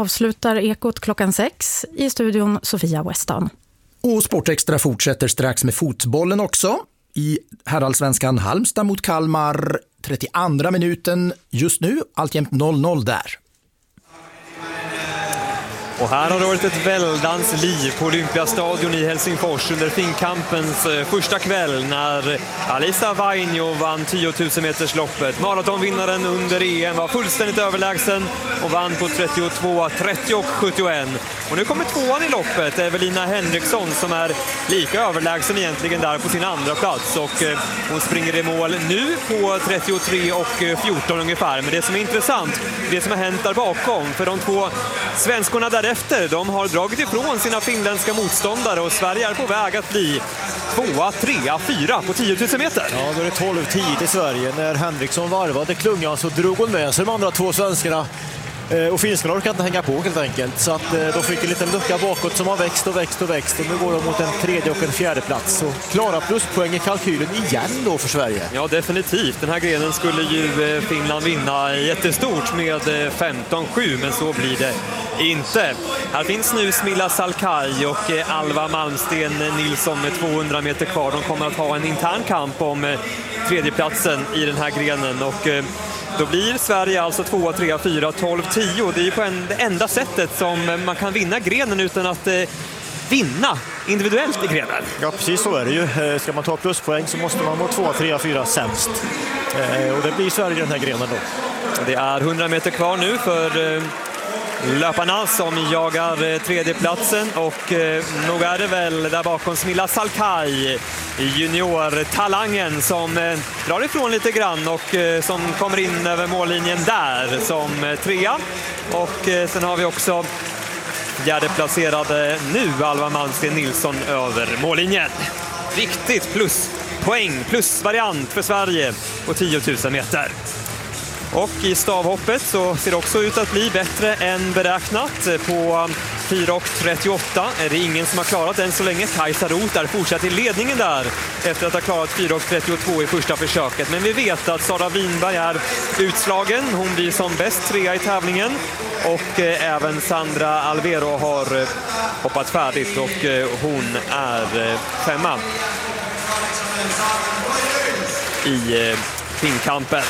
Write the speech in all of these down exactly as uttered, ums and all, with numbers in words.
avslutar Ekot klockan sex. I studion Sofia Weston. Och Sportextra fortsätter strax med fotbollen också. I herrallsvenskan Halmstad mot Kalmar, trettioandra minuten just nu, alltjämt noll noll där. Och här har det varit ett väldans liv på Olympiastadion i Helsingfors under finkampens första kväll när Alisa Vainio vann tio tusen meters loppet. Maratonvinnaren under E M var fullständigt överlägsen och vann på trettiotvå trettio och sjuttioett. Och nu kommer tvåan i loppet, Evelina Henriksson, som är lika överlägsen egentligen där på sin andra plats. Och eh, hon springer i mål nu på trettiotre och fjorton ungefär. Men det som är intressant, det som har hänt där bakom, för de två svenskorna därefter, de har dragit ifrån sina finländska motståndare och Sverige är på väg att bli tvåa, trea, fyra på tio tusen meter. Ja, då är det tolv tio till Sverige. När Henriksson varvade klungan så drog hon med sig de andra två svenskarna. Och finskarna orkar inte hänga på helt enkelt. Så att de fick en liten lucka bakåt som har växt och växt och växt. Och nu går de mot en tredje och en fjärde plats. Så klara pluspoäng i kalkylen igen då för Sverige. Ja, definitivt. Den här grenen skulle ju Finland vinna jättestort med femton sju. Men så blir det inte. Här finns nu Smilla Salkai och Alva Malmsten Nilsson med tvåhundra meter kvar. De kommer att ha en intern kamp om tredjeplatsen i den här grenen. Och då blir Sverige alltså två, tre, fyra, tolv, tio. Det är ju på en, det enda sättet som man kan vinna grenen utan att eh, vinna individuellt i grenen. Ja, precis så är det ju. Ska man ta pluspoäng så måste man vara två, tre, fyra sämst. Eh, och det blir Sverige i den här grenen då. Det är hundra meter kvar nu för eh, löparna som jagar tredjeplatsen och eh, nog är det väl där bakom Smilla Salkai, juniortalangen, som eh, drar ifrån lite grann och eh, som kommer in över mållinjen där som eh, trea. Och eh, sen har vi också fjärdeplacerade nu Alva Malmsten Nilsson över mållinjen. Viktigt plus poäng, plus variant för Sverige på tio tusen meter. Och i stavhoppet så ser det också ut att bli bättre än beräknat. På fyra trettioåtta är det ingen som har klarat än så länge. Kajsa Roth är fortsatt i ledningen där efter att ha klarat fyra trettiotvå i första försöket. Men vi vet att Sara Winberg är utslagen. Hon blir som bäst trea i tävlingen. Och eh, även Sandra Alvero har eh, hoppat färdigt och eh, hon är eh, femma i eh, finkampen.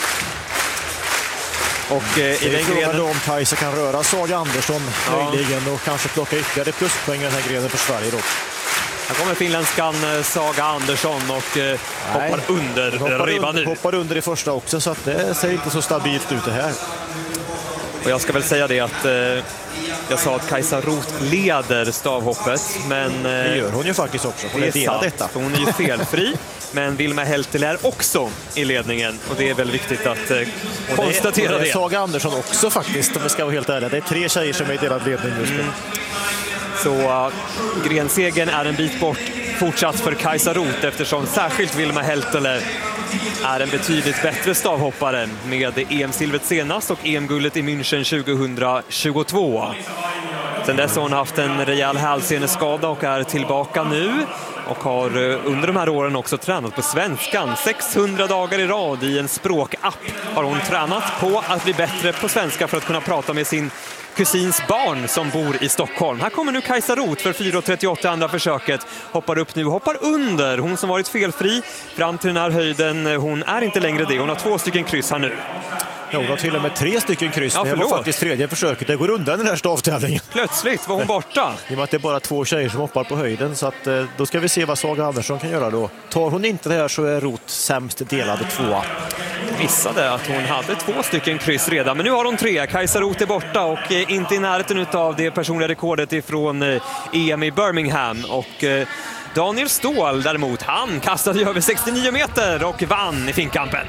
Och eh, i den grenen om Kajsa kan röra Saga Andersson ja. möjligen och kanske plocka ytterligare pluspoäng i den här grenen för Sverige då. Här kommer finländskan Saga Andersson och eh, hoppar under hoppar ribban under, nu. Hoppar under i första också, så att det ser inte så stabilt ut det här. Och jag ska väl säga det att eh, jag sa att Kajsa Roth leder stavhoppet, men eh, det gör hon ju faktiskt också. Hon det är sant, detta. för hon är ju felfri. Men Vilma Heltel är också i ledningen och det är väl viktigt att eh, konstatera det. Och det är Saga Andersson också faktiskt, om vi ska vara helt ärliga. Det är tre tjejer som är i delad ledning just nu. Mm. Så uh, grensegen är en bit bort fortsatt för Kajsa Roth, eftersom särskilt Vilma Heltel är en betydligt bättre stavhoppare med E M-silvet senast och E M-guldet i München tjugohundratjugotvå. Sen dess har hon haft en rejäl hälseneskada och är tillbaka nu. Och har under de här åren också tränat på svenskan. sexhundra dagar i rad i en språkapp har hon tränat på att bli bättre på svenska för att kunna prata med sin kusins barn som bor i Stockholm. Här kommer nu Kajsa Roth för fyra trettioåtta andra försöket. Hoppar upp nu, hoppar under. Hon som varit felfri fram till den här höjden. Hon är inte längre det. Hon har två stycken kryss här nu. Ja, hon har till och med tre stycken kryss. Ja, det var faktiskt tredje försöket. Det går undan den här stavtävlingen. Plötsligt var hon borta. I och med att det är bara två tjejer som hoppar på höjden. Så att, då ska vi se vad Saga Andersson kan göra då. Tar hon inte det här så är Roth sämst delade tvåa. Missade att hon hade två stycken kryss redan. Men nu har hon tre. Kajsa Roth är borta och inte i närheten av det personliga rekordet ifrån E M i Birmingham. Och Daniel Ståhl däremot, han kastade över sextionio meter och vann i finkampen.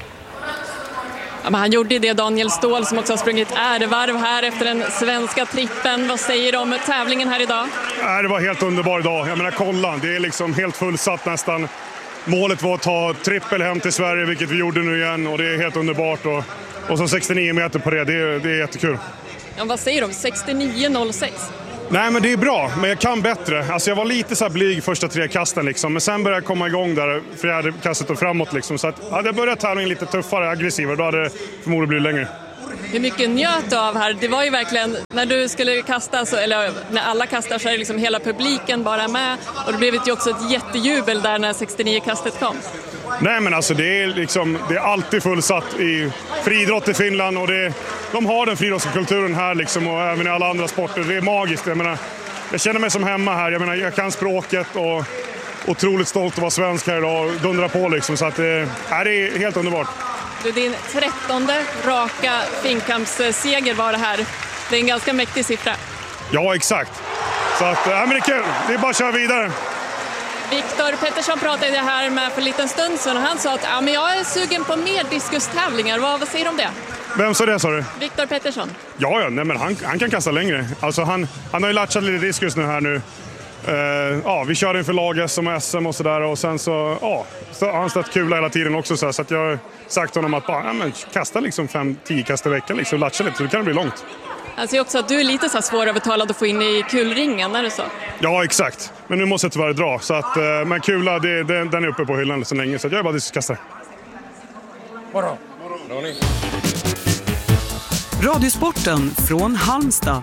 Ja, men han gjorde det, Daniel Ståhl, som också har sprungit ärevarv här efter den svenska trippen. Vad säger du om tävlingen här idag? Ja, det var helt underbar idag. Jag menar, kolla, det är liksom helt fullsatt nästan. Målet var att ta trippel hem till Sverige, vilket vi gjorde nu igen, och det är helt underbart. Och, och så sextionio meter på det, det är, det är jättekul. Ja, vad säger du om sextionio noll sex? Nej, men det är bra, men jag kan bättre. Alltså jag var lite så här blyg första tre kasten liksom, men sen började jag komma igång där fjärde kastet och framåt liksom. Så att hade jag börjat tävlingen lite tuffare, aggressivare, då hade det förmodligen blivit längre. Hur mycket njöt du av här? Det var ju verkligen, när du skulle kasta, så, eller när alla kastar så är det liksom hela publiken bara med. Och det blev ju också ett jättejubel där när sextionio-kastet kom. Nej, men alltså det är, liksom, det är alltid fullsatt i friidrott i Finland. Och det, de har den friidrottskulturen här liksom, och även i alla andra sporter. Det är magiskt. Jag menar, jag känner mig som hemma här. Jag menar, jag kan språket och otroligt stolt att vara svensk här idag och dundra på liksom. Så att, äh, det är helt underbart. Du, din trettonde raka finkampsseger var det här. Det är en ganska mäktig siffra. Ja, exakt. Så att, äh, men det är kul. Det är bara att köra vidare. Viktor Pettersson pratade jag här med för en liten stund sedan och han sa att ja, men jag är sugen på mer diskustävlingar. Vad, vad säger du om det? Vem sa det, sa du? Viktor Pettersson. Ja, ja nej, men han, han kan kasta längre. Alltså, han, han har ju latchat lite diskus nu här nu. Uh, ja, vi kör inför lag-S M och S M och sådär. Och sen så, ja, så har han stått kula hela tiden också. Så, så att jag har sagt honom att bara, ja, men, kasta liksom fem tio kast i veckan. Liksom, latcha lite, så det kan bli långt. Jag ser också att du är lite så svårövertalad att få in i kulringen, är det så? Ja, exakt. Men nu måste jag tyvärr dra. Så att, uh, men kula, det, det, den är uppe på hyllan så länge. Så jag är bara diskuskastare. Morgon. Radiosporten från Halmstad.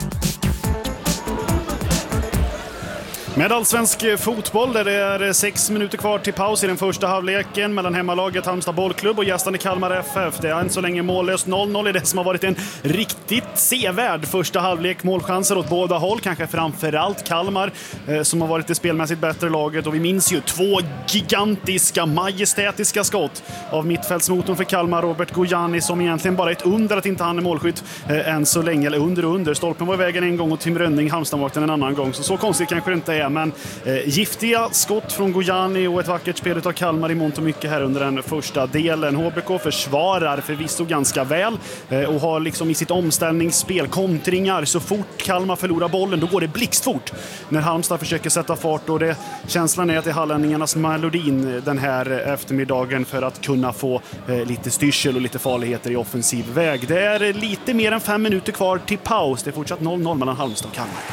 Med allsvensk fotboll där det är sex minuter kvar till paus i den första halvleken mellan hemmalaget Halmstad bollklubb och gästande Kalmar F F. Det är än så länge mållöst noll noll i det som har varit en riktigt sevärd första halvlek. Målchanser åt båda håll, kanske framförallt Kalmar eh, som har varit det spelmässigt bättre laget. Och vi minns ju två gigantiska, majestätiska skott av mittfältsmotorn för Kalmar, Robert Gojani, som egentligen bara är ett under att inte han är målskytt eh, än så länge. Eller under och under. Stolpen var i vägen en gång och Tim Rönning, Halmstadmålvakten, en annan gång. Så så konstigt kanske det inte är. Men eh, giftiga skott från Gojani och ett vackert spel av Kalmar i mångt och mycket här under den första delen. H B K försvarar förvisso ganska väl eh, och har liksom i sitt omställningsspel kontringar. Så fort Kalmar förlorar bollen, då går det blixtfort när Halmstad försöker sätta fart. Och det, känslan är att det är hallänningarnas melodin den här eftermiddagen för att kunna få eh, lite styrsel och lite farligheter i offensiv väg. Det är lite mer än fem minuter kvar till paus. Det är fortsatt noll noll mellan Halmstad och Kalmar.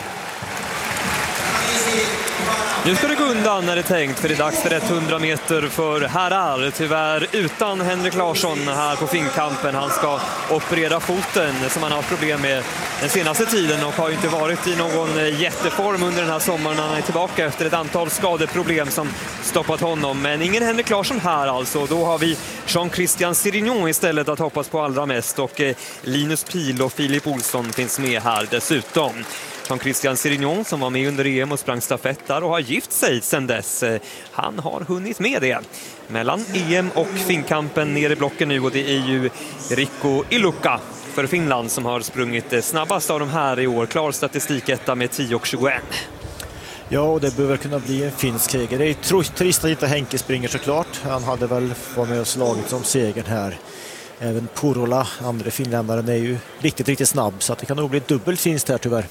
Nu ska det gå undan när det är tänkt, för det är dags för hundra meter för herrar. Tyvärr utan Henrik Larsson här på finkampen. Han ska operera foten som han har haft problem med den senaste tiden och har inte varit i någon jätteform under den här sommaren. Han är tillbaka efter ett antal skadeproblem som stoppat honom. Men ingen Henrik Larsson här alltså. Då har vi Jean-Christian Sirignon istället att hoppas på allra mest. Och Linus Pihl och Filip Olsson finns med här dessutom. Jean-Christian Sirignon som var med under E M och sprang stafettar och har gift sig sedan dess. Han har hunnit med det. Mellan E M och finkampen ner i blocken nu, och det är ju Rico Ilukka för Finland som har sprungit snabbast av de här i år. Klar statistiketta med tio tjugoett. Ja, och det behöver kunna bli en finsk seger. Det är trist att inte Henke springer såklart. Han hade väl varit med och slagit som segern här. Även Porola, andra finländaren, är ju riktigt, riktigt snabb. Så att det kan nog bli dubbelt finst här tyvärr.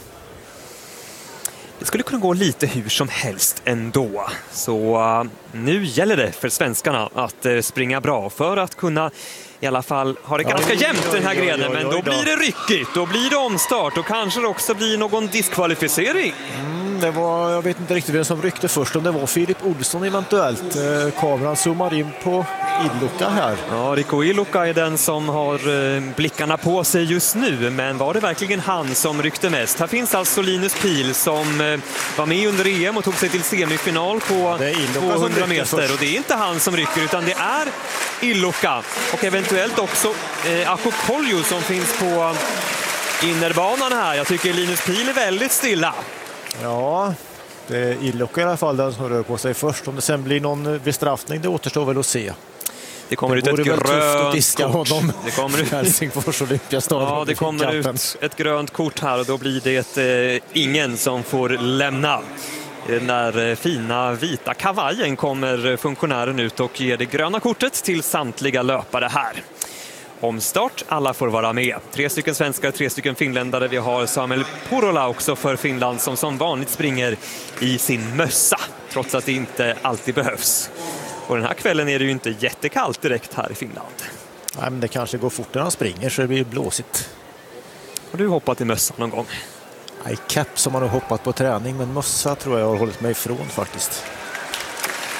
Det skulle kunna gå lite hur som helst ändå. Så uh, nu gäller det för svenskarna att uh, springa bra för att kunna i alla fall ha det ganska oj, jämnt oj, den här oj, grenen. oj, oj, Men då blir det ryckigt, då blir det omstart och kanske det också blir någon diskvalificering. Mm, det var, jag vet inte riktigt vem som ryckte först, om det var Filip Olsson eventuellt. Eh, kameran zoomar in på Ilukka här. Ja, Rico Ilukka är den som har eh, blickarna på sig just nu. Men var det verkligen han som ryckte mest? Här finns alltså Linus Pihl som eh, var med under E M och tog sig till semifinal på tvåhundra meter. Och det är inte han som rycker, utan det är Ilukka. Och eventuellt också eh, Akko Koljo som finns på innerbanan här. Jag tycker Linus Pihl är väldigt stilla. Ja, det är Ilukka i alla fall den som rör på sig först. Om det sen blir någon bestraffning, det återstår väl att se. Det kommer det ut ett grönt kort. Honom. Det kommer ut Helsingfors Olympiastadion. Ja, det kommer ut ett grönt kort här och då blir det eh, ingen som får lämna. När fina vita kavajen kommer funktionären ut och ger det gröna kortet till samtliga löpare här. Omstart, alla får vara med. Tre stycken svenskar, tre stycken finländare. Vi har Samuel Porola också för Finland som som vanligt springer i sin mössa, trots att det inte alltid behövs. Och den här kvällen är det ju inte jättekallt direkt här i Finland. Nej, men det kanske går fort när han springer så det blir blåsigt. Har du hoppat i mössa någon gång? Nej, cap som man har hoppat på träning, men mössa tror jag har hållit mig ifrån faktiskt.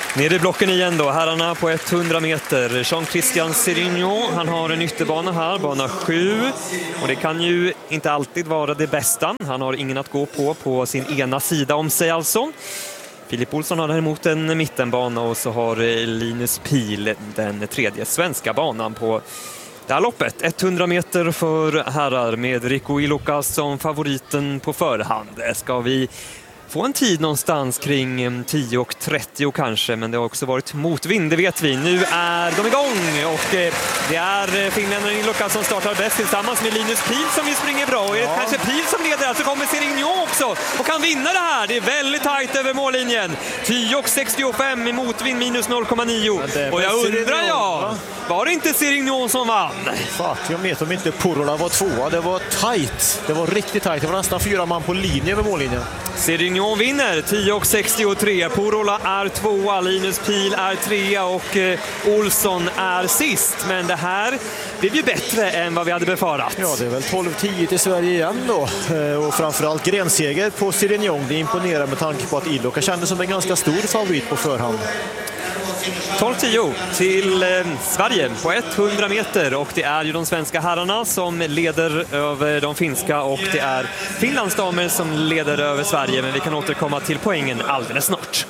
Nere i blocken igen då, herrarna på hundra meter. Jean-Christian Sérignon, han har en ytterbana här, bana sju. Och det kan ju inte alltid vara det bästa. Han har ingen att gå på på sin ena sida om sig alltså. Filip Olsson har däremot en mittenbana och så har Linus Pihl den tredje svenska banan på det här loppet. hundra meter för herrar med Rico Iloka som favoriten på förhand. Ska vi få en tid någonstans kring tio och trettio kanske, men det har också varit motvind, det vet vi. Nu är de igång och det är finländaren Iloka som startar bäst tillsammans med Linus Pihl som ju springer bra. Och är det ja. kanske Pihl som leder, alltså kommer Sérignon också och kan vinna det här. Det är väldigt tajt över mållinjen. tio och sextiofem i motvind, minus noll komma nio. Och jag undrar, ja, var det inte Sérignon som vann? Fuck, jag vet om inte Porola var tvåa. Det var tajt. Det var riktigt tajt. Det var nästan fyra man på linje över mållinjen. Sérignon vinner tio och sextiotre. Porola är tvåa, Linus Pihl är trea och eh, Olsson är sist. Men det här blev ju bättre än vad vi hade befarat. Ja, det är väl tolv tio till Sverige igen då. Eh, och framförallt grenseger på Sérignon. Det imponerar med tanke på att Iloka kändes som en ganska stor favorit på förhand. tolv tio till eh, Sverige på hundra meter och det är ju de svenska herrarna som leder över de finska och det är Finlands damer som leder över Sverige, men vi kan återkomma till poängen alldeles snart.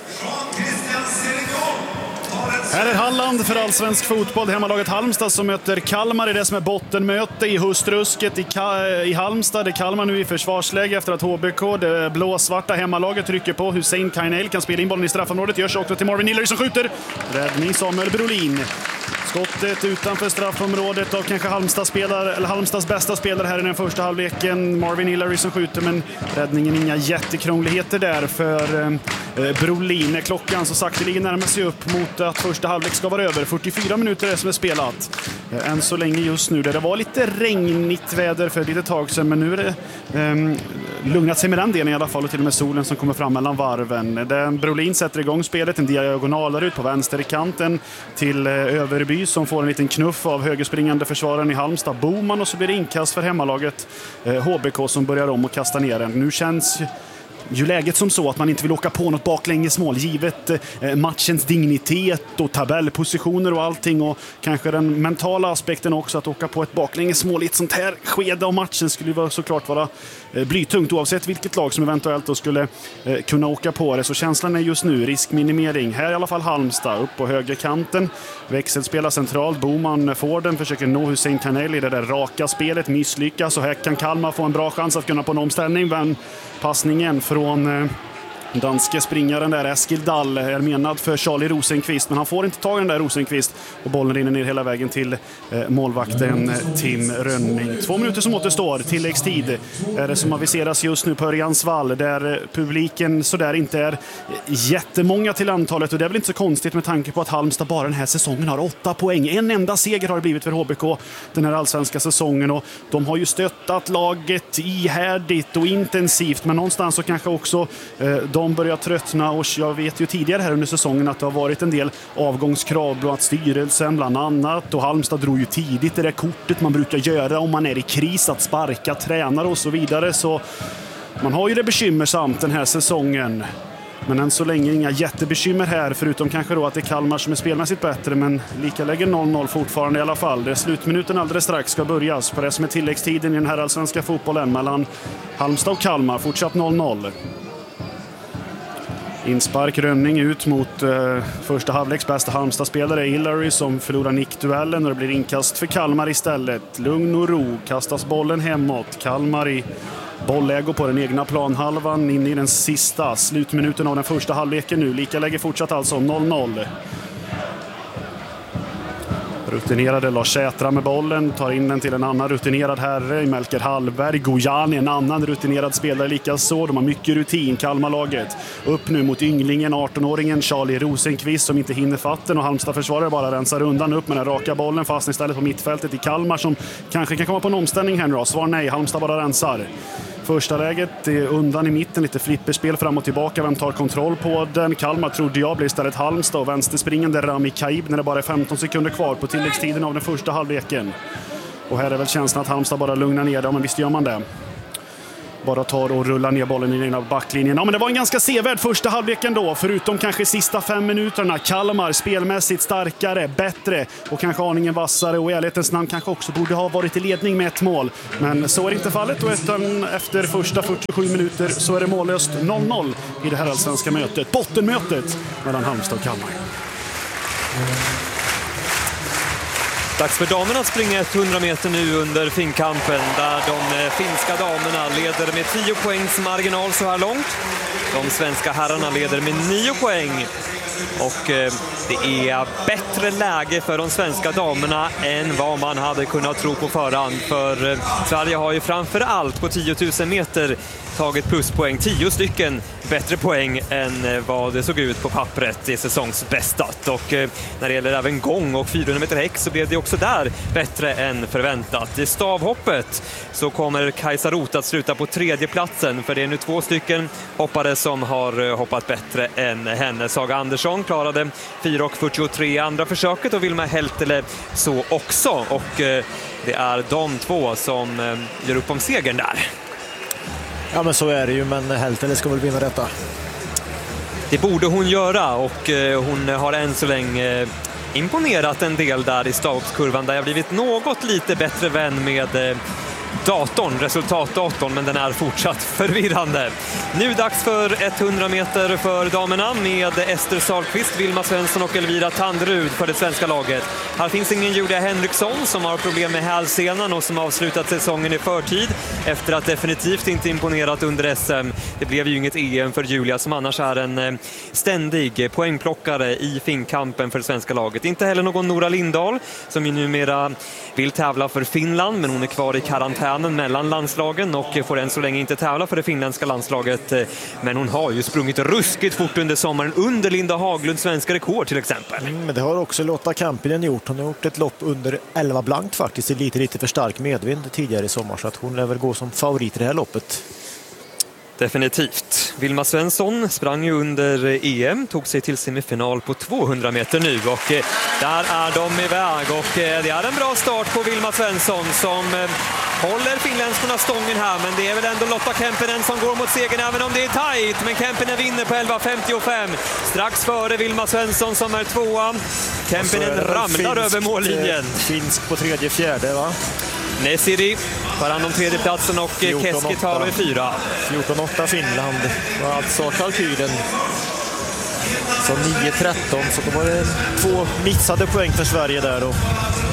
Här är Halland för allsvensk fotboll. Hemmalaget Halmstad som möter Kalmar i det som är bottenmöte i Hustrusket i, Ka- i Halmstad. Det är Kalmar nu i försvarsläge efter att H B K, det blåsvarta hemmalaget, trycker på. Hussein Kainel kan spela in bollen i straffområdet. Görs också till Marvin Hillery som skjuter. Räddning Samuel Brolin. Skottet utanför straffområdet av kanske Halmstad spelare, eller Halmstads bästa spelare här i den första halvleken. Marvin Hillery som skjuter, men räddningen inga jättekrångligheter där för eh, Brolin. Klockan så sakteligen närmar sig upp mot att första halvlek ska vara över. fyrtiofyra minuter är som är spelat. Eh, än så länge just nu. Där det var lite regnigt väder för ett litet tag sedan, men nu är det eh, lugnat sig med den delen i alla fall och till och med solen som kommer fram mellan varven. Där Brolin sätter igång spelet, en diagonal ut på vänsterkanten till eh, Överby som får en liten knuff av högerspringande försvararen i Halmstad, Boman, och så blir det inkast för hemmalaget eh, H B K som börjar om och kastar ner den. Nu känns ju läget som så att man inte vill åka på något baklängesmål givet eh, matchens dignitet och tabellpositioner och allting, och kanske den mentala aspekten också, att åka på ett baklängesmål i ett sånt här skede av matchen skulle ju såklart vara eh, blytungt oavsett vilket lag som eventuellt då skulle eh, kunna åka på det. Så känslan är just nu riskminimering. Här i alla fall Halmstad upp på högerkanten, växelspelar centralt, Boman får den, försöker nå Hussein Kainel i det där raka spelet, misslyckas, och här kan Kalmar få en bra chans att kunna på en omställning, men passningen från eh, danske springaren där, Eskil Dahl, är menad för Charlie Rosenqvist, men han får inte tag i den där Rosenqvist och bollen rinner ner hela vägen till eh, målvakten Tim Rönning. Två minuter som återstår, tilläggstid är det som aviseras just nu på Örjansvall, där publiken så där inte är jättemånga till antalet, och det är väl inte så konstigt med tanke på att Halmstad bara den här säsongen har åtta poäng. En enda seger har det blivit för H B K den här allsvenska säsongen, och de har ju stöttat laget ihärdigt och intensivt, men någonstans så kanske också eh, de De börjar tröttna, och jag vet ju tidigare här under säsongen att det har varit en del avgångskrav bland styrelsen bland annat, och Halmstad drog ju tidigt det där kortet man brukar göra om man är i kris, att sparka tränare och så vidare, så man har ju det bekymmersamt den här säsongen. Men än så länge inga jättebekymmer här, förutom kanske då att det är Kalmar som är spelmässigt bättre, men lika lägger noll noll fortfarande i alla fall. Det är slutminuten alldeles strax ska börjas på det som är tilläggstiden i den här allsvenska fotbollen mellan Halmstad och Kalmar, fortsatt noll noll. Inspark Rönning ut mot eh, första halvleks bästa Halmstad-spelare Hillery som förlorar nickduellen, och det blir inkast för Kalmar istället. Lugn och ro, kastas bollen hemåt. Kalmar i bollägo på den egna planhalvan in i den sista slutminuten av den första halvleken nu. Lika läge fortsatt alltså noll noll. Rutinerade Lars Sätra med bollen, tar in den till en annan rutinerad herre, Melker Hallberg. Gojani, en annan rutinerad spelare lika så. De har mycket rutin, Kalmarlaget. Upp nu mot ynglingen, arton-åringen Charlie Rosenqvist som inte hinner fatten, och Halmstad försvarare bara rensar undan upp med den raka bollen, fast istället på mittfältet i Kalmar som kanske kan komma på en omställning här nu då. Svar nej, Halmstad bara rensar. Första läget är undan i mitten, lite flipperspel fram och tillbaka. Vem tar kontroll på den? Kalmar trodde jag blir istället Halmstad, och vänsterspringande Rami Kaib när det bara är femton sekunder kvar på tilläggstiden av den första halvleken. Och här är väl känslan att Halmstad bara lugnar ner det, men visst gör man det. bara tar och rullar ner bollen i den ena backlinjen. Ja, men det var en ganska sevärd första halvleken då, förutom kanske sista fem minuterna. Kalmar spelmässigt starkare, bättre och kanske aningen vassare, och i ärlighetens namn kanske också borde ha varit i ledning med ett mål. Men så är inte fallet, och efter första fyrtiosju minuter så är det mållöst noll noll i det här allsvenska mötet. Bottenmötet mellan Halmstad och Kalmar. Dags för damerna att springa hundra meter nu under finkampen, där de finska damerna leder med tio poängs marginal så här långt. De svenska herrarna leder med nio poäng. Och eh, det är bättre läge för de svenska damerna än vad man hade kunnat tro på förhand. För eh, Sverige har ju framför allt på tio tusen meter tagit pluspoäng, tio stycken bättre poäng än vad det såg ut på pappret i säsongsbästat. Och eh, när det gäller även gång och fyrahundra meter häck så blev det också där bättre än förväntat. I stavhoppet så kommer Kajsa Roth att sluta på tredje platsen, för det är nu två stycken hoppare som har hoppat bättre än henne. Saga Andersson klarade fyra fyrtiotre i andra försöket och Vilma Heltele så också. Och eh, det är de två som eh, gör upp om segern där. Ja, men så är det ju, men Heltele ska väl vinna detta. Det borde hon göra, och eh, hon har än så länge eh, imponerat en del där i stavhoppskurvan, där jag blivit något lite bättre vän med eh, datorn, resultatdatorn, men den är fortsatt förvirrande. Nu dags för hundra meter för damerna med Ester Sahlqvist, Vilma Svensson och Elvira Tandrud för det svenska laget. Här finns ingen Julia Henriksson som har problem med hälsenan och som avslutat säsongen i förtid efter att definitivt inte imponerat under S M. Det blev ju inget E M för Julia, som annars är en ständig poängplockare i finkampen för det svenska laget. Inte heller någon Nora Lindahl som ju numera vill tävla för Finland, men hon är kvar i karantän mellan landslagen och får än så länge inte tävla för det finländska landslaget. Men hon har ju sprungit ruskigt fort under sommaren, under Linda Haglunds svenska rekord till exempel. Mm, men det har också Lotta Kampinen gjort. Hon har gjort ett lopp under elva blankt faktiskt, i lite, lite för stark medvind tidigare i sommar, så att hon lär väl gå som favorit i det här loppet. Definitivt. Vilma Svensson sprang ju under E M, tog sig till semifinal på tvåhundra meter nu, och där är de iväg, och det är en bra start på Vilma Svensson som håller finländskorna stången här, men det är väl ändå Lotta Kempinen som går mot segern även om det är tajt, men Kempinen vinner på elva femtiofem, strax före Vilma Svensson som är tvåa. Kempinen ramlar finsk, över mållinjen. Finsk på tredje fjärde, va? Nesiri tar hand om tredjeplatsen och Keskitalo är fyra. fjorton åtta Finland var alltså kalkylen. Så nio tretton, så då var det två missade poäng för Sverige där då.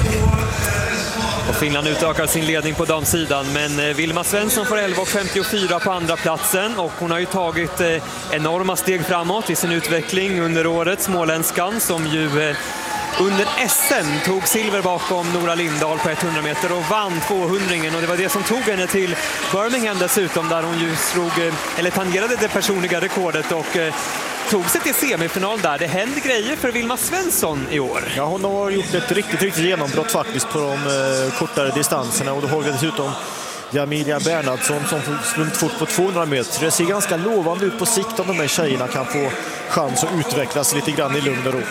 Och Finland utökar sin ledning på damsidan, men Vilma Svensson får elva femtiofyra på andra platsen, och hon har ju tagit enorma steg framåt i sin utveckling under året. Småländskan som ju under S M tog silver bakom Nora Lindahl på hundra meter och vann tvåhundringen, och det var det som tog henne till Birmingham dessutom, där hon ju slog, eller tangerade det personliga rekordet och eh, tog sig till semifinal där. Det händer grejer för Vilma Svensson i år. Ja, hon har gjort ett riktigt, riktigt genombrott faktiskt på de eh, kortare distanserna, och då har vi dessutom Jamilia Bernhardsson som sprungit fort på tvåhundra meter. Det ser ganska lovande ut på sikt om de här tjejerna kan få chans att utvecklas lite grann i lugn och ro.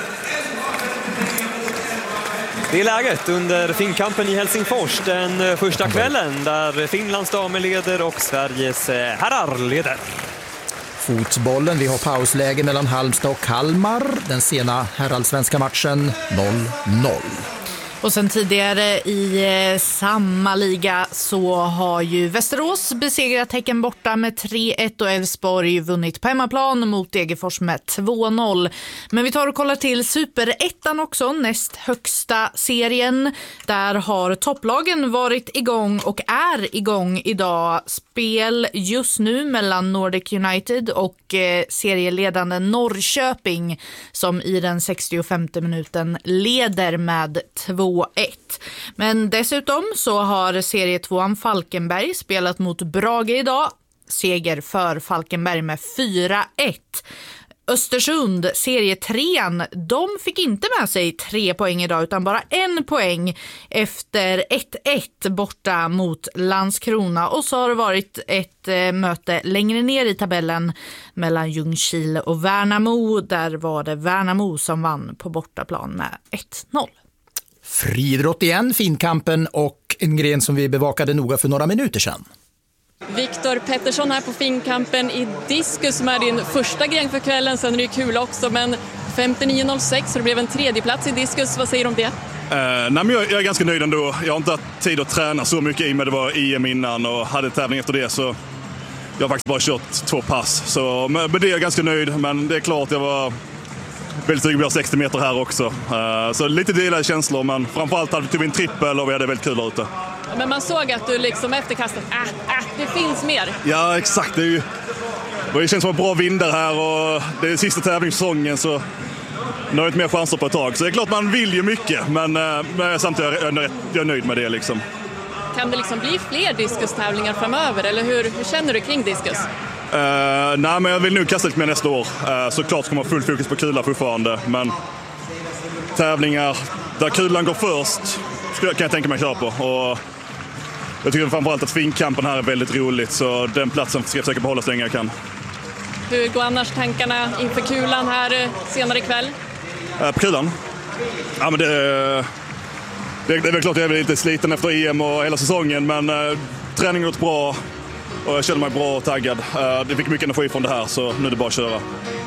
Det är läget under finkampen i Helsingfors den första kvällen, där Finlands damer leder och Sveriges herrar leder. Fotbollen, vi har pausläge mellan Halmstad och Kalmar. Den sena herrallsvenska matchen noll noll. Och sen tidigare i eh, samma liga så har ju Västerås besegrat Häcken borta med tre ett och Elfsborg vunnit på hemmaplan mot Degerfors med två noll. Men vi tar och kollar till Superettan också, näst högsta serien. Där har topplagen varit igång och är igång idag. Spel just nu mellan Nordic United och eh, serieledande Norrköping, som i den sextiofemte minuten leder med två ett. Men dessutom så har serietvåan Falkenberg spelat mot Brage idag. Seger för Falkenberg med fyra ett. Östersund, serietrean, de fick inte med sig tre poäng idag utan bara en poäng efter ett ett borta mot Landskrona. Och så har det varit ett eh, möte längre ner i tabellen mellan Ljungskile och Värnamo. Där var det Värnamo som vann på bortaplan med ett noll. Friidrott igen, finkampen och en gren som vi bevakade noga för några minuter sedan. Viktor Pettersson här på Finnkampen i diskus som är din första gren för kvällen. Sen är det ju kul också, men femtionio noll sex, så det blev en tredje plats i diskus. Vad säger du om det? Uh, nej, men jag, jag är ganska nöjd ändå. Jag har inte haft tid att träna så mycket i med det var E M innan och hade tävling efter det, så jag har faktiskt bara kört två pass. Så med, med det är jag ganska nöjd, men det är klart jag var väldigt sugen på sextio meter här också. Uh, så lite delade känslor, men framförallt hade vi typ en trippel och vi hade väldigt kul där ute. Men man såg att du liksom efter kastet, äh, äh, det finns mer. Ja, exakt. Det, är ju, det känns som bra vindar här och det är sista tävlingssäsongen, så nu har jag inte mer chanser på ett tag. Så det är klart man vill ju mycket, men, men samtidigt är jag, jag är nöjd med det. Liksom. Kan det liksom bli fler diskustävlingar framöver, eller hur, hur känner du kring diskus? Uh, nej, men jag vill nu kasta lite mer nästa år. Uh, såklart ska man ha full fokus på kulan fortfarande, men tävlingar där kulan går först kan jag tänka mig att köra på. Och jag tycker framförallt att Finnkampen här är väldigt roligt, så den platsen ska jag försöka behålla så länge jag kan. Hur går annars tankarna inför kulan här senare ikväll? Uh, på kulan? Ja, men det, det, det är väl klart att jag är lite sliten efter E M och hela säsongen, men uh, träningen har gått bra och jag känner mig bra och taggad. Uh, det fick mycket energi från det här, så nu är det bara att köra.